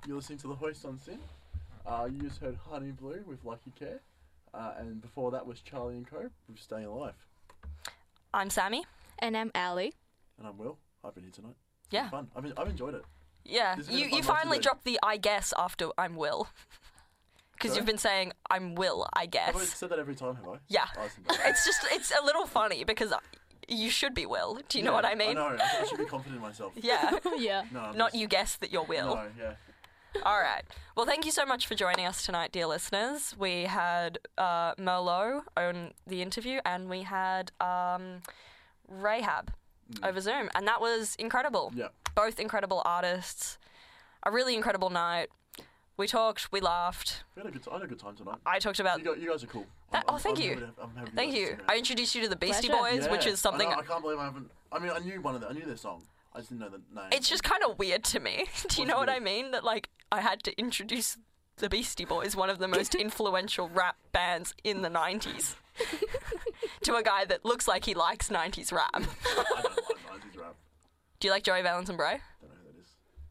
You're listening to The Hoist on Sin. You just heard Honey Blue with Lucky Care. And before that was Charlie and Co. with Staying Alive. I'm Sammy. And I'm Ali. And I'm Will. I've been here tonight. It's Yeah. been fun. I've enjoyed it. Yeah. This has been a fun You month finally to do. dropped the I guess after I'm Will. Because Sorry? you've been saying I'm Will, I Have I guess. said that every time, have I? Yeah. Oh, that's embarrassing. It's a little funny because you should be Will. Do you know what I mean? I know. I should be confident in myself. Yeah. Yeah. No, I'm Not just- you guess that you're Will. No, yeah. All right. Well, thank you so much for joining us tonight, dear listeners. We had Merlot on the interview, and we had Rahab over Zoom, and that was incredible. Yeah. Both incredible artists. A really incredible night. We talked, we laughed. I had a good time tonight. I talked about... You guys are cool. Thank you. Thank you. I introduced you to the Beastie Pleasure. Boys, which is something... I can't believe I haven't... I mean, I knew their song. I just didn't know the name. It's just kind of weird to me. Do you know what I weird? mean? That, like, I had to introduce the Beastie Boys, one of the most influential rap bands in the 90s, to a guy that looks like he likes 90s rap. I don't like 90s rap. Do you like Joey Valence and Bray? Don't know who that is.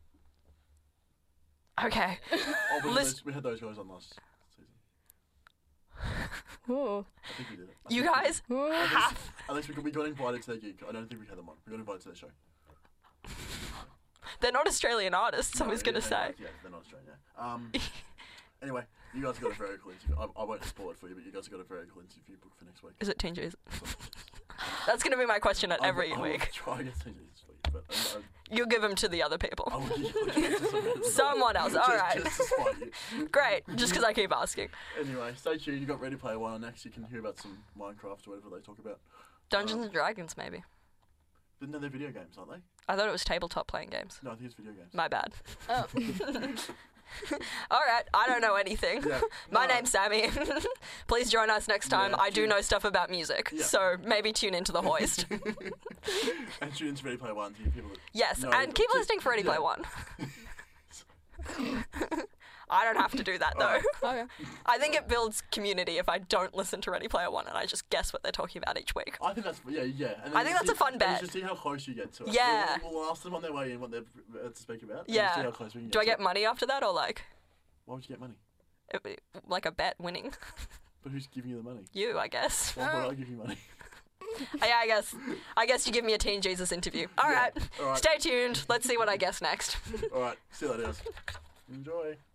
Okay. Oh, we had those guys on last season. Ooh. I think we did it. You guys have... At least we got invited to their gig. I don't think we had them on. We got invited to their show. They're not Australian artists, I No, was going to say. Yeah, they're not Australian. Anyway, you guys got a very cool interview. I won't spoil it for you, but you guys got a very cool interview booked for next week. Is it Teen Jesus? That's going to be my question at every I will week. try to get things for you, but You'll give them to the other people. I will give it to someone else. Someone else, all right. Just to spite you. Great, just because I keep asking. Anyway, stay tuned. You got Ready Player One on next. You can hear about some Minecraft or whatever they talk about. Dungeons and Dragons, maybe. No, they're video games, aren't they? I thought it was tabletop playing games. No, I think it's video games. My bad. Oh. All right, I don't know anything. Yeah. My No. name's Sammy. Please join us next time. Yeah, I do tune- know stuff about music, Yeah. so maybe tune into The Hoist. And tune into Ready Player One to hear people that... Yes, No, and keep to- listening for Ready yeah. Player One. I don't have to do that, though. Alright. Okay. I think it builds community if I don't listen to Ready Player One and I just guess what they're talking about each week. I think that's... Yeah. And then I think you that's a fun and bet. You should see how close you get to it. Yeah. We'll ask them on their way in what they're to speak about. and Yeah. See how close we can Do I to get it. money after that, or like Why would you get money? like a bet winning? But who's giving you the money? You, I guess. Why would I give you money? Yeah, I guess you give me a Teen Jesus interview. All right. All right. Stay tuned. Let's see what I guess next. All right. See you later. Enjoy.